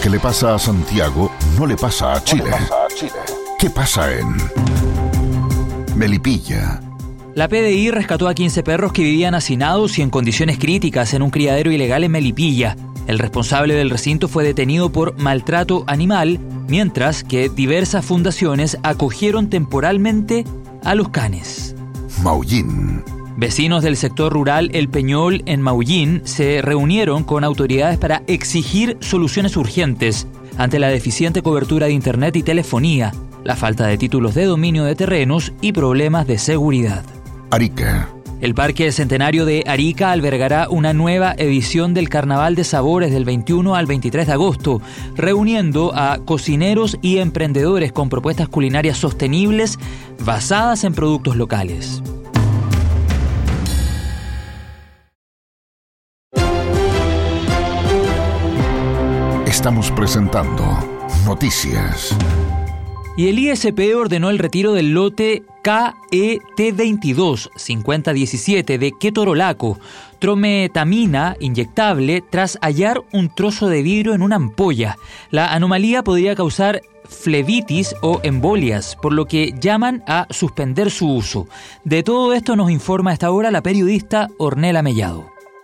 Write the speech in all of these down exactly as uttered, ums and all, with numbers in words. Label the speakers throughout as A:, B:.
A: que le pasa a Santiago no le pasa a Chile. No le pasa a Chile. ¿Qué pasa en Melipilla?
B: La P D I rescató a quince perros que vivían hacinados y en condiciones críticas en un criadero ilegal en Melipilla. El responsable del recinto fue detenido por maltrato animal, mientras que diversas fundaciones acogieron temporalmente a los canes.
A: Maullín.
B: Vecinos del sector rural El Peñol en Maullín se reunieron con autoridades para exigir soluciones urgentes ante la deficiente cobertura de internet y telefonía, la falta de títulos de dominio de terrenos y problemas de seguridad.
A: Arica.
B: El Parque Centenario de Arica albergará una nueva edición del Carnaval de Sabores del veintiuno al veintitrés de agosto, reuniendo a cocineros y emprendedores con propuestas culinarias sostenibles basadas en productos locales.
A: Estamos presentando Noticias.
B: Y el I S P ordenó el retiro del lote K E T veintidós cincuenta diecisiete de ketorolaco, trometamina inyectable, tras hallar un trozo de vidrio en una ampolla. La anomalía podría causar flebitis o embolias, por lo que llaman a suspender su uso. De todo esto nos informa a esta hora la periodista Ornella Mellado.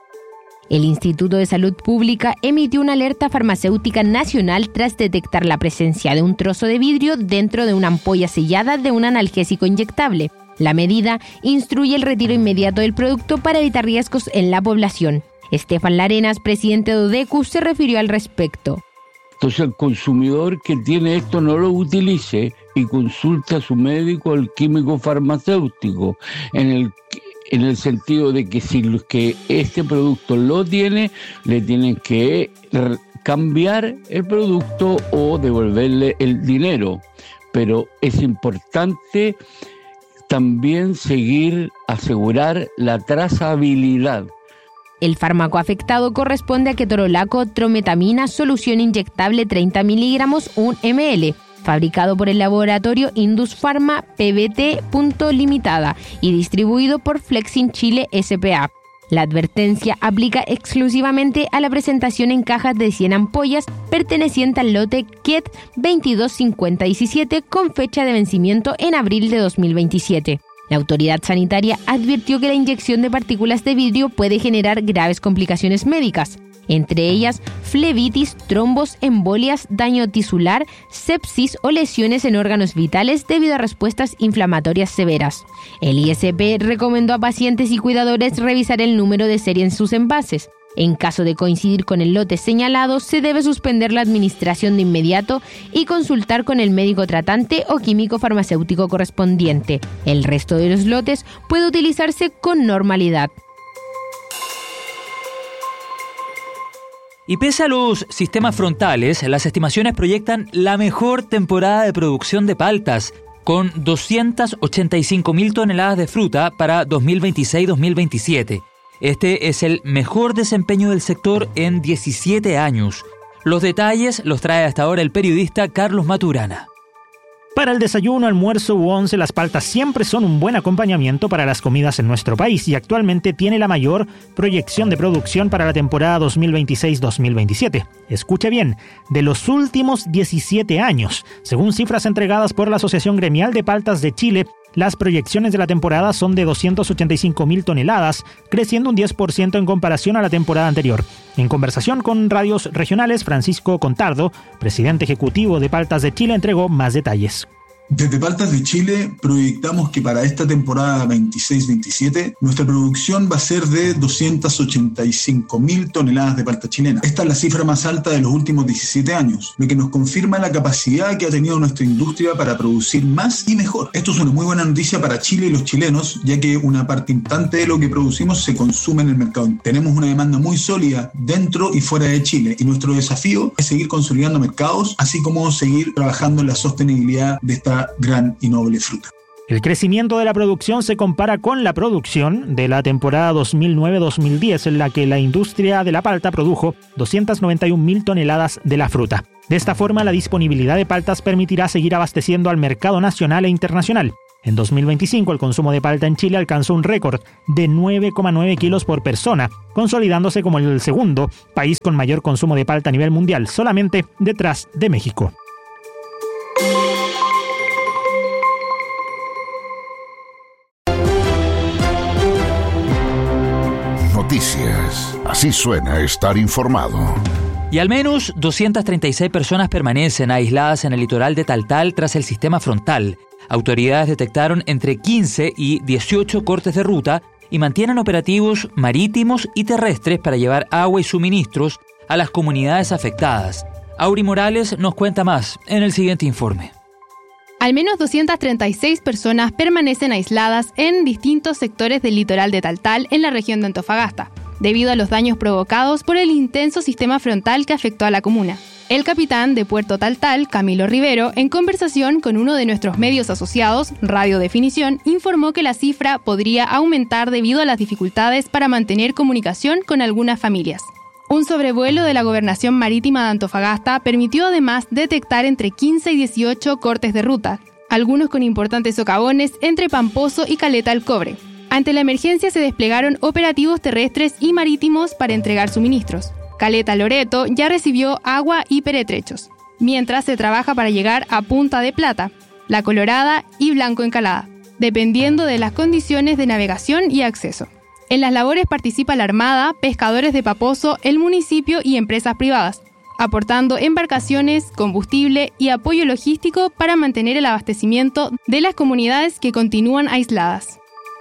C: El Instituto de Salud Pública emitió una alerta farmacéutica nacional tras detectar la presencia de un trozo de vidrio dentro de una ampolla sellada de un analgésico inyectable. La medida instruye el retiro inmediato del producto para evitar riesgos en la población. Estefan Larenas, presidente de ODECU, se refirió al respecto.
D: Entonces el consumidor que tiene esto no lo utilice y consulte a su médico, al químico farmacéutico, en el en el sentido de que si los que este producto lo tiene, le tienen que cambiar el producto o devolverle el dinero. Pero es importante también seguir, asegurar la trazabilidad.
C: El fármaco afectado corresponde a ketorolaco trometamina, solución inyectable treinta miligramos, un mililitro. Fabricado por el laboratorio Indus Pharma P B T Limitada y distribuido por Flexin Chile S P A. La advertencia aplica exclusivamente a la presentación en cajas de cien ampollas perteneciente al lote K E T veintidós cincuenta diecisiete con fecha de vencimiento en abril de dos mil veintisiete. La autoridad sanitaria advirtió que la inyección de partículas de vidrio puede generar graves complicaciones médicas, entre ellas flebitis, trombos, embolias, daño tisular, sepsis o lesiones en órganos vitales debido a respuestas inflamatorias severas. El I S P recomendó a pacientes y cuidadores revisar el número de serie en sus envases. En caso de coincidir con el lote señalado, se debe suspender la administración de inmediato y consultar con el médico tratante o químico farmacéutico correspondiente. El resto de los lotes puede utilizarse con normalidad.
B: Y pese a los sistemas frontales, las estimaciones proyectan la mejor temporada de producción de paltas, con doscientas ochenta y cinco mil toneladas de fruta para dos mil veintiséis dos mil veintisiete. Este es el mejor desempeño del sector en diecisiete años. Los detalles los trae hasta ahora el periodista Carlos Maturana.
E: Para el desayuno, almuerzo u once, las paltas siempre son un buen acompañamiento para las comidas en nuestro país y actualmente tiene la mayor proyección de producción para la temporada dos mil veintiséis dos mil veintisiete. Escuche bien, de los últimos diecisiete años, según cifras entregadas por la Asociación Gremial de Paltas de Chile, las proyecciones de la temporada son de doscientas ochenta y cinco mil toneladas, creciendo un diez por ciento en comparación a la temporada anterior. En conversación con radios regionales, Francisco Contardo, presidente ejecutivo de Paltas de Chile, entregó más detalles.
F: Desde Paltas de Chile proyectamos que para esta temporada veintiséis veintisiete nuestra producción va a ser de doscientas ochenta y cinco mil toneladas de palta chilena. Esta es la cifra más alta de los últimos diecisiete años, lo que nos confirma la capacidad que ha tenido nuestra industria para producir más y mejor. Esto es una muy buena noticia para Chile y los chilenos, ya que una parte importante de lo que producimos se consume en el mercado. Tenemos una demanda muy sólida dentro y fuera de Chile y nuestro desafío es seguir consolidando mercados, así como seguir trabajando en la sostenibilidad de esta gran y noble fruta.
E: El crecimiento de la producción se compara con la producción de la temporada dos mil nueve dos mil diez, en la que la industria de la palta produjo doscientas noventa y un mil toneladas de la fruta. De esta forma, la disponibilidad de paltas permitirá seguir abasteciendo al mercado nacional e internacional. En dos mil veinticinco, el consumo de palta en Chile alcanzó un récord de nueve coma nueve kilos por persona, consolidándose como el segundo país con mayor consumo de palta a nivel mundial, solamente detrás de México.
A: Noticias. Así suena estar informado.
B: Y al menos doscientas treinta y seis personas permanecen aisladas en el litoral de Taltal tras el sistema frontal. Autoridades detectaron entre quince y dieciocho cortes de ruta y mantienen operativos marítimos y terrestres para llevar agua y suministros a las comunidades afectadas. Auri Morales nos cuenta más en el siguiente informe.
G: Al menos doscientas treinta y seis personas permanecen aisladas en distintos sectores del litoral de Taltal en la región de Antofagasta, debido a los daños provocados por el intenso sistema frontal que afectó a la comuna. El capitán de Puerto Taltal, Camilo Rivero, en conversación con uno de nuestros medios asociados, Radio Definición, informó que la cifra podría aumentar debido a las dificultades para mantener comunicación con algunas familias. Un sobrevuelo de la Gobernación Marítima de Antofagasta permitió además detectar entre quince y dieciocho cortes de ruta, algunos con importantes socavones entre Pamposo y Caleta al Cobre. Ante la emergencia se desplegaron operativos terrestres y marítimos para entregar suministros. Caleta Loreto ya recibió agua y peretrechos, mientras se trabaja para llegar a Punta de Plata, La Colorada y Blanco Encalada, dependiendo de las condiciones de navegación y acceso. En las labores participa la Armada, pescadores de Paposo, el municipio y empresas privadas, aportando embarcaciones, combustible y apoyo logístico para mantener el abastecimiento de las comunidades que continúan aisladas.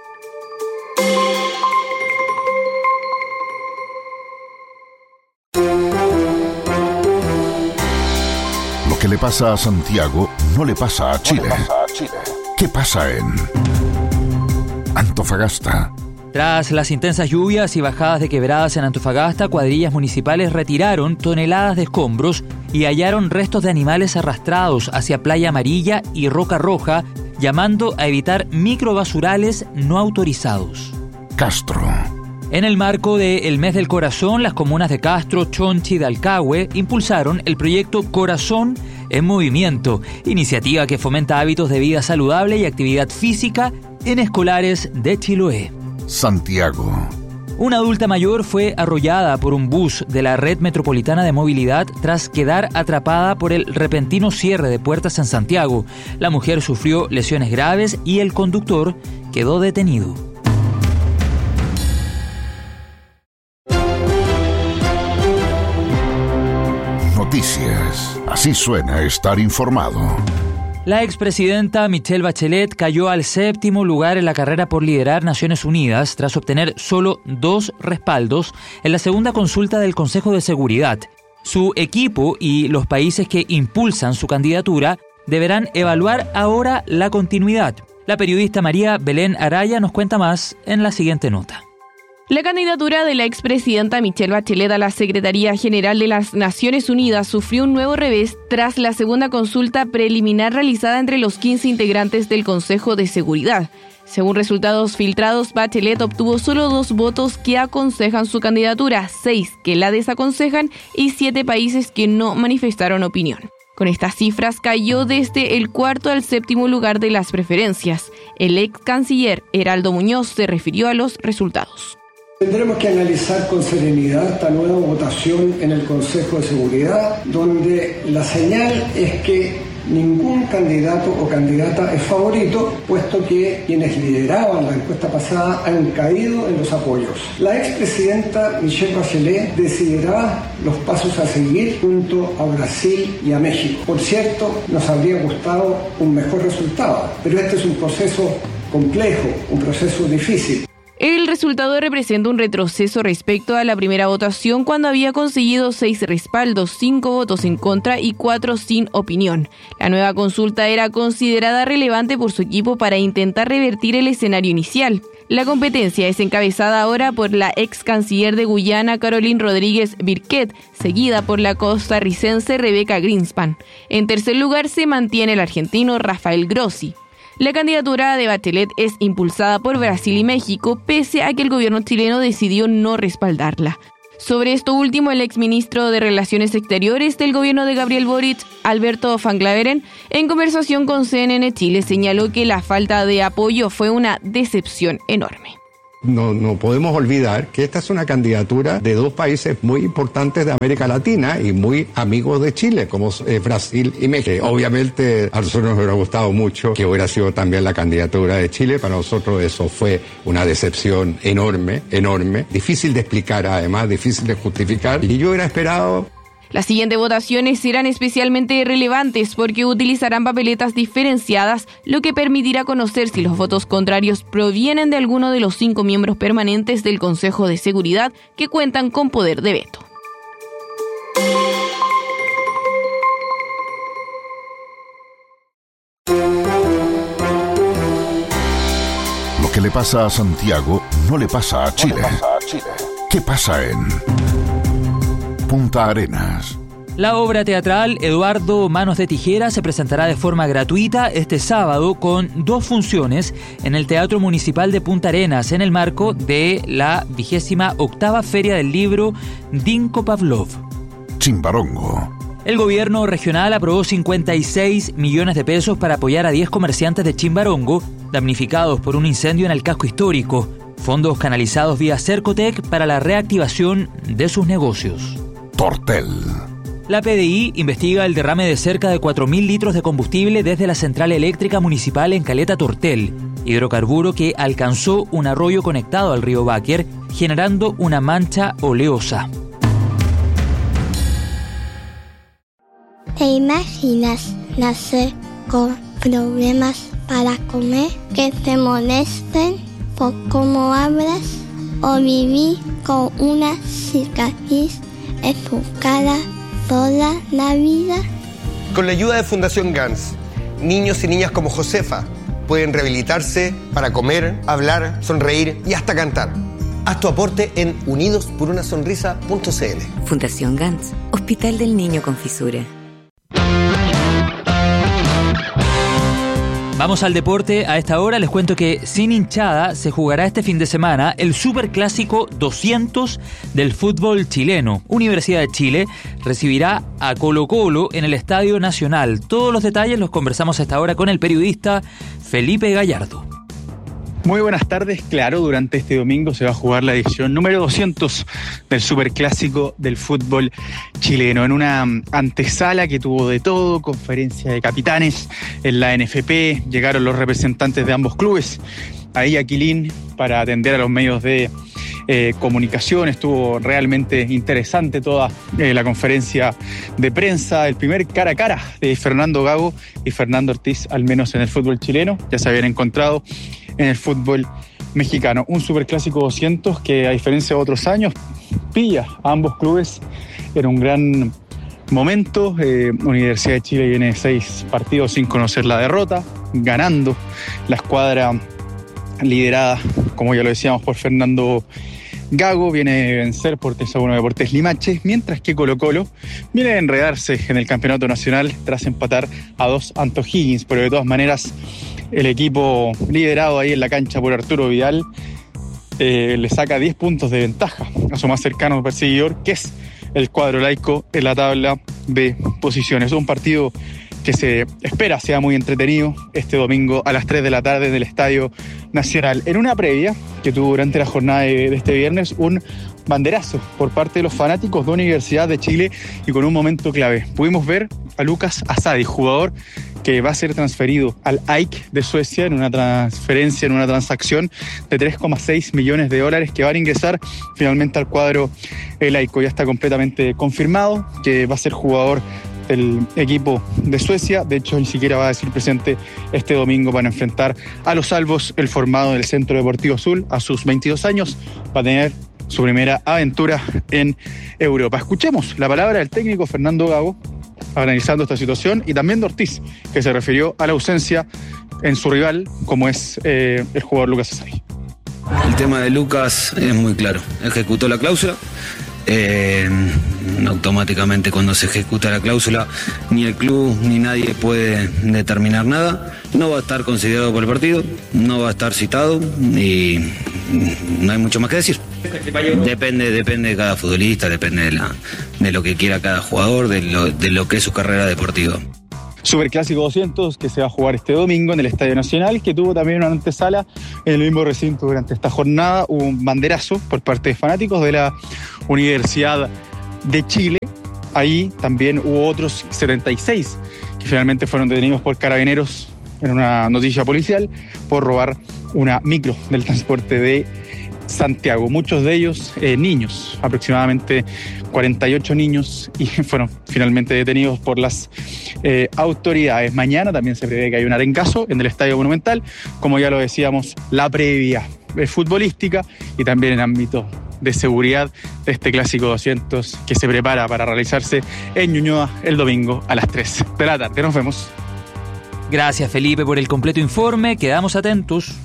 A: Lo que le pasa a Santiago no le pasa a Chile. ¿Qué pasa en Antofagasta?
B: Tras las intensas lluvias y bajadas de quebradas en Antofagasta, cuadrillas municipales retiraron toneladas de escombros y hallaron restos de animales arrastrados hacia Playa Amarilla y Roca Roja, llamando a evitar microbasurales no autorizados.
A: Castro.
B: En el marco del Mes del Corazón, las comunas de Castro, Chonchi y Dalcahue impulsaron el proyecto Corazón en Movimiento, iniciativa que fomenta hábitos de vida saludable y actividad física en escolares de Chiloé.
A: Santiago.
B: Una adulta mayor fue arrollada por un bus de la Red Metropolitana de Movilidad tras quedar atrapada por el repentino cierre de puertas en Santiago. La mujer sufrió lesiones graves y el conductor quedó detenido.
A: Noticias. Así suena estar informado.
B: La expresidenta Michelle Bachelet cayó al séptimo lugar en la carrera por liderar Naciones Unidas tras obtener solo dos respaldos en la segunda consulta del Consejo de Seguridad. Su equipo y los países que impulsan su candidatura deberán evaluar ahora la continuidad. La periodista María Belén Araya nos cuenta más en la siguiente nota.
H: La candidatura de la expresidenta Michelle Bachelet a la Secretaría General de las Naciones Unidas sufrió un nuevo revés tras la segunda consulta preliminar realizada entre los quince integrantes del Consejo de Seguridad. Según resultados filtrados, Bachelet obtuvo solo dos votos que aconsejan su candidatura, seis que la desaconsejan y siete países que no manifestaron opinión. Con estas cifras cayó desde el cuarto al séptimo lugar de las preferencias. El ex canciller Heraldo Muñoz se refirió a los resultados.
I: Tendremos que analizar con serenidad esta nueva votación en el Consejo de Seguridad, donde la señal es que ningún candidato o candidata es favorito, puesto que quienes lideraban la encuesta pasada han caído en los apoyos. La expresidenta Michelle Bachelet decidirá los pasos a seguir junto a Brasil y a México. Por cierto, nos habría gustado un mejor resultado, pero este es un proceso complejo, un proceso difícil.
H: El resultado representa un retroceso respecto a la primera votación, cuando había conseguido seis respaldos, cinco votos en contra y cuatro sin opinión. La nueva consulta era considerada relevante por su equipo para intentar revertir el escenario inicial. La competencia es encabezada ahora por la ex canciller de Guyana, Caroline Rodríguez Birquet, seguida por la costarricense Rebeca Greenspan. En tercer lugar se mantiene el argentino Rafael Grossi. La candidatura de Bachelet es impulsada por Brasil y México, pese a que el gobierno chileno decidió no respaldarla. Sobre esto último, el exministro de Relaciones Exteriores del gobierno de Gabriel Boric, Alberto Van Klaveren, en conversación con C N N Chile, señaló que la falta de apoyo fue una decepción enorme.
J: No, no podemos olvidar que esta es una candidatura de dos países muy importantes de América Latina y muy amigos de Chile, como eh, Brasil y México. Obviamente a nosotros nos hubiera gustado mucho que hubiera sido también la candidatura de Chile. Para nosotros eso fue una decepción enorme, enorme. Difícil de explicar además, difícil de justificar. Y yo hubiera esperado...
H: Las siguientes votaciones serán especialmente relevantes porque utilizarán papeletas diferenciadas, lo que permitirá conocer si los votos contrarios provienen de alguno de los cinco miembros permanentes del Consejo de Seguridad que cuentan con poder de veto.
A: Lo que le pasa a Santiago no le pasa a Chile. ¿Qué pasa en Punta Arenas?
B: La obra teatral Eduardo Manos de Tijera se presentará de forma gratuita este sábado con dos funciones en el Teatro Municipal de Punta Arenas en el marco de la vigésima octava Feria del Libro Dinko Pavlov.
A: Chimbarongo.
B: El gobierno regional aprobó cincuenta y seis millones de pesos para apoyar a diez comerciantes de Chimbarongo damnificados por un incendio en el casco histórico. Fondos canalizados vía Cercotec para la reactivación de sus negocios.
A: Tortel.
B: La P D I investiga el derrame de cerca de cuatro mil litros de combustible desde la central eléctrica municipal en Caleta Tortel, hidrocarburo que alcanzó un arroyo conectado al río Báquer, generando una mancha oleosa.
K: ¿Te imaginas nacer con problemas para comer, que te molesten por cómo hablas, o vivir con una cicatriz en tu cara toda la vida?
L: Con la ayuda de Fundación Gans, niños y niñas como Josefa pueden rehabilitarse para comer, hablar, sonreír y hasta cantar. Haz tu aporte en unidos por una sonrisa punto c l.
M: Fundación Gans, Hospital del Niño con Fisura.
B: Vamos al deporte. A esta hora les cuento que sin hinchada se jugará este fin de semana el Superclásico doscientos del fútbol chileno. Universidad de Chile recibirá a Colo-Colo en el Estadio Nacional. Todos los detalles los conversamos a esta hora con el periodista Felipe Gallardo.
N: Muy buenas tardes. Claro, durante este domingo se va a jugar la edición número doscientos del Superclásico del fútbol chileno. En una antesala que tuvo de todo, conferencia de capitanes en la N F P, llegaron los representantes de ambos clubes ahí a Quilín para atender a los medios de eh, comunicación. Estuvo realmente interesante toda eh, la conferencia de prensa, el primer cara a cara de Fernando Gago y Fernando Ortiz, al menos en el fútbol chileno. Ya se habían encontrado en el fútbol mexicano. Un Superclásico doscientos que, a diferencia de otros años, pilla a ambos clubes en un gran momento. Eh, Universidad de Chile viene seis partidos sin conocer la derrota, ganando la escuadra liderada, como ya lo decíamos, por Fernando Gago. Viene de vencer por tres a uno Deportes Limache, mientras que Colo-Colo viene a enredarse en el campeonato nacional tras empatar a dos ante O'Higgins, pero de todas maneras el equipo liderado ahí en la cancha por Arturo Vidal eh, le saca diez puntos de ventaja a su más cercano perseguidor, que es el cuadro laico en la tabla de posiciones. Un partido que se espera sea muy entretenido este domingo a las tres de la tarde en el Estadio Nacional, en una previa que tuvo durante la jornada de, de este viernes un banderazo por parte de los fanáticos de Universidad de Chile, y con un momento clave. Pudimos ver a Lucas Asadi, jugador que va a ser transferido al A I C de Suecia en una transferencia, en una transacción de tres coma seis millones de dólares que van a ingresar finalmente al cuadro laico. Ya está completamente confirmado que va a ser jugador del equipo de Suecia. De hecho, ni siquiera va a decir presente este domingo para enfrentar a los Salvos, el formado del Centro Deportivo Azul. A sus veintidós años va a tener su primera aventura en Europa. Escuchemos la palabra del técnico Fernando Gago analizando esta situación, y también de Ortiz, que se refirió a la ausencia en su rival, como es eh, el jugador Lucas Asadi.
O: El tema de Lucas es muy claro. Ejecutó la cláusula. Eh, automáticamente, cuando se ejecuta la cláusula, ni el club ni nadie puede determinar nada. No va a estar considerado por el partido, no va a estar citado y no hay mucho más que decir. Depende, depende de cada futbolista, depende de, la, de lo que quiera cada jugador, de lo, de lo que es su carrera deportiva.
N: Superclásico doscientos que se va a jugar este domingo en el Estadio Nacional, que tuvo también una antesala en el mismo recinto durante esta jornada. Hubo un banderazo por parte de fanáticos de la Universidad de Chile. Ahí también hubo otros setenta y seis que finalmente fueron detenidos por carabineros en una noticia policial por robar una micro del transporte de Santiago. Muchos de ellos eh, niños, aproximadamente cuarenta y ocho niños, y fueron finalmente detenidos por las eh, autoridades. Mañana también se prevé que hay un arengazo en el Estadio Monumental, como ya lo decíamos, la previa eh, futbolística y también en ámbito de seguridad de este Clásico doscientos que se prepara para realizarse en Ñuñoa el domingo a las tres de la tarde. Nos vemos.
B: Gracias, Felipe, por el completo informe. Quedamos atentos.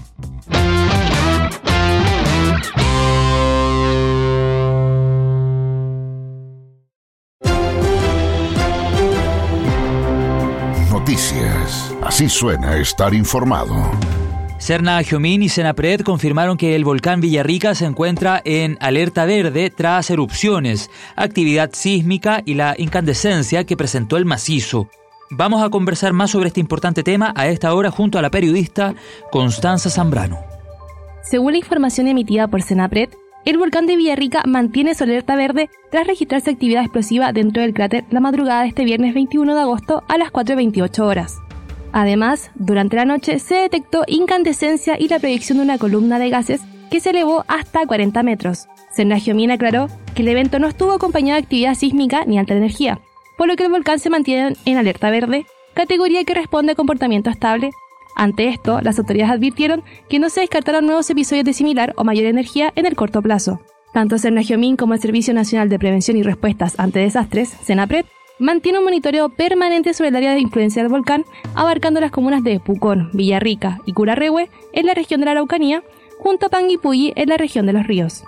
A: Noticias. Así suena estar informado.
B: Serna Giomín y Senapred confirmaron que el volcán Villarrica se encuentra en alerta verde tras erupciones, actividad sísmica y la incandescencia que presentó el macizo. Vamos a conversar más sobre este importante tema a esta hora junto a la periodista Constanza Zambrano.
P: Según la información emitida por Senapred, el volcán de Villarrica mantiene su alerta verde tras registrarse actividad explosiva dentro del cráter la madrugada de este viernes veintiuno de agosto a las cuatro y veintiocho horas. Además, durante la noche se detectó incandescencia y la proyección de una columna de gases que se elevó hasta cuarenta metros. Serna Giomín aclaró que el evento no estuvo acompañado de actividad sísmica ni alta energía, por lo que el volcán se mantiene en alerta verde, categoría que responde a comportamiento estable. Ante esto, las autoridades advirtieron que no se descartaron nuevos episodios de similar o mayor energía en el corto plazo. Tanto Serna Giomín como el Servicio Nacional de Prevención y Respuestas ante Desastres, Senapred, mantiene un monitoreo permanente sobre el área de influencia del volcán, abarcando las comunas de Pucón, Villarrica y Curarrehue en la región de la Araucanía, junto a Panguipulli en la región de Los Ríos.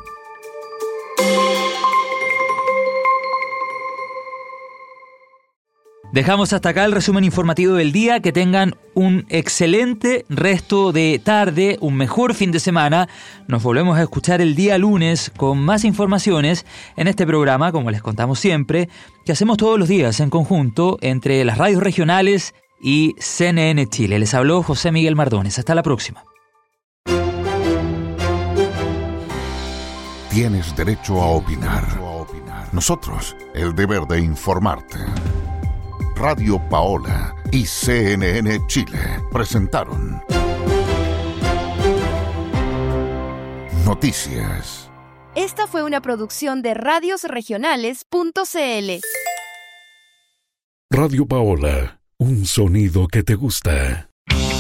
B: Dejamos hasta acá el resumen informativo del día. Que tengan un excelente resto de tarde, un mejor fin de semana. Nos volvemos a escuchar el día lunes con más informaciones en este programa, como les contamos siempre, que hacemos todos los días en conjunto entre las radios regionales y C N N Chile. Les habló José Miguel Mardones. Hasta la próxima.
A: Tienes derecho a opinar. Nosotros, el deber de informarte. Radio Paola y C N N Chile presentaron Noticias.
Q: Esta fue una producción de radios regionales punto c l.
R: Radio Paola, un sonido que te gusta.